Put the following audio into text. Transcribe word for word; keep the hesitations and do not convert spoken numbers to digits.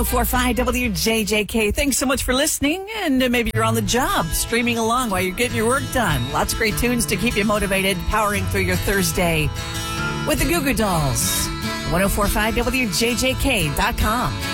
four five W J J K. Thanks so much for listening. And uh, maybe you're on the job, streaming along while you're getting your work done. Lots of great tunes to keep you motivated, powering through your Thursday with the Goo Goo Dolls. ten forty-five W J J K dot com.